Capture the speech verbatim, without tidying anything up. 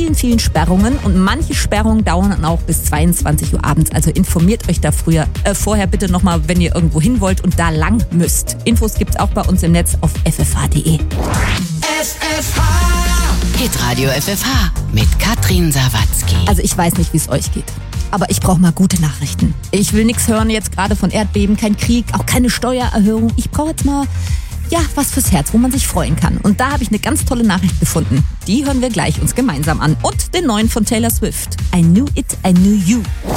vielen, vielen Sperrungen und manche Sperrungen dauern dann auch bis zweiundzwanzig Uhr abends. Also informiert euch da früher, äh, vorher bitte nochmal, wenn ihr irgendwo hin wollt und da lang müsst. Infos gibt's auch bei uns im Netz auf f f h punkt d e. F F H Hitradio F F H mit Katrin Sawatzki. Also ich weiß nicht, wie es euch geht. Aber ich brauche mal gute Nachrichten. Ich will nichts hören jetzt gerade von Erdbeben, kein Krieg, auch keine Steuererhöhung. Ich brauche jetzt mal, ja, was fürs Herz, wo man sich freuen kann. Und da habe ich eine ganz tolle Nachricht gefunden. Die hören wir gleich uns gemeinsam an. Und den neuen von Taylor Swift. I Knew It, I Knew You.